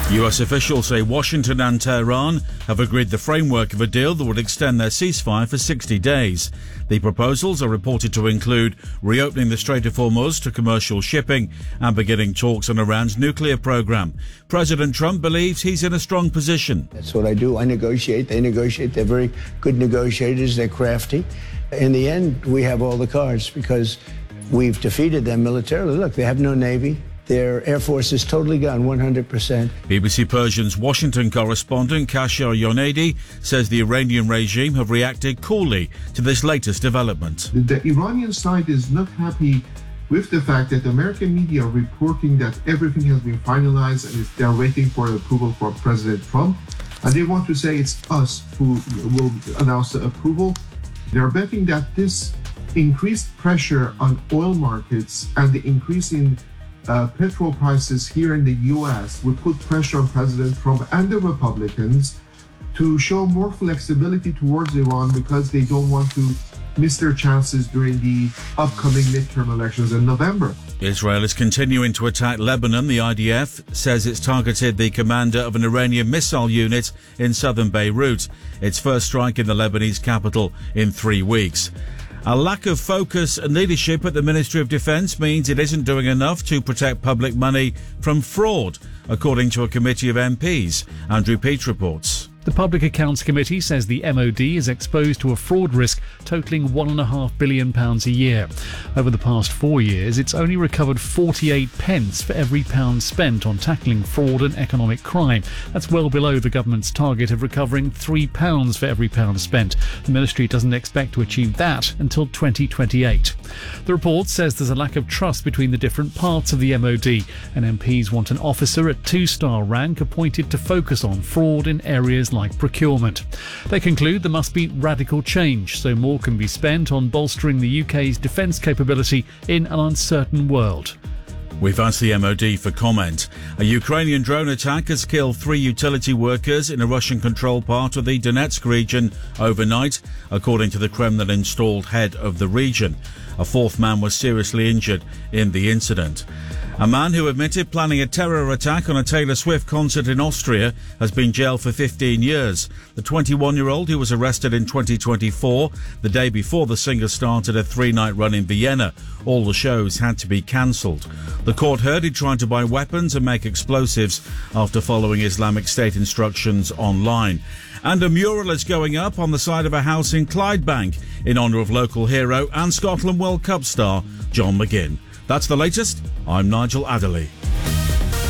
US officials say Washington and Tehran have agreed the framework of a deal that would extend their ceasefire for 60 days. The proposals are reported to include reopening the Strait of Hormuz to commercial shipping and beginning talks on Iran's nuclear program. President Trump believes he's in a strong position. That's what I do. I negotiate. They negotiate. They're very good negotiators. They're crafty. In the end, we have all the cards because we've defeated them militarily. Look, they have no navy. Their Air Force is totally gone, 100%. BBC Persian's Washington correspondent Kashar Yonedi says the Iranian regime have reacted coolly to this latest development. The Iranian side is not happy with the fact that the American media are reporting that everything has been finalized and they're waiting for approval from President Trump. And they want to say it's us who will announce the approval. They're betting that this increased pressure on oil markets and the increase in petrol prices here in the U.S. would put pressure on President Trump and the Republicans to show more flexibility towards Iran because they don't want to miss their chances during the upcoming midterm elections in November. Israel is continuing to attack Lebanon. The IDF says it's targeted the commander of an Iranian missile unit in southern Beirut. Its first strike in the Lebanese capital in 3 weeks. A lack of focus and leadership at the Ministry of Defence means it isn't doing enough to protect public money from fraud, according to a committee of MPs. Andrew Peach reports. The Public Accounts Committee says the MOD is exposed to a fraud risk totalling £1.5 billion a year. Over the past 4 years, it's only recovered 48 pence for every pound spent on tackling fraud and economic crime. That's well below the government's target of recovering £3 for every pound spent. The ministry doesn't expect to achieve that until 2028. The report says there's a lack of trust between the different parts of the MOD, and MPs want an officer at 2-star rank appointed to focus on fraud in areas like procurement. They conclude there must be radical change so more can be spent on bolstering the UK's defence capability in an uncertain world. We've asked the MOD for comment. A Ukrainian drone attack has killed 3 utility workers in a Russian-controlled part of the Donetsk region overnight, according to the Kremlin-installed head of the region. A 4th man was seriously injured in the incident. A man who admitted planning a terror attack on a Taylor Swift concert in Austria has been jailed for 15 years. The 21-year-old, who was arrested in 2024, the day before the singer started a 3-night run in Vienna. All the shows had to be cancelled. The court heard he tried to buy weapons and make explosives after following Islamic State instructions online. And a mural is going up on the side of a house in Clydebank in honour of local hero and Scotland World Cup star John McGinn. That's the latest. I'm Nigel Adderley.